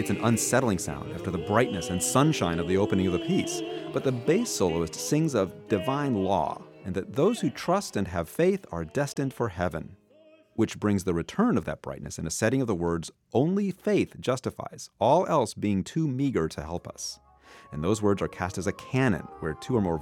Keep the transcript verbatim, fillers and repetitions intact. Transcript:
It's an unsettling sound after the brightness and sunshine of the opening of the piece. But the bass soloist sings of divine law, and that those who trust and have faith are destined for heaven, which brings the return of that brightness in a setting of the words, "Only faith justifies, all else being too meager to help us." And those words are cast as a canon, where two or more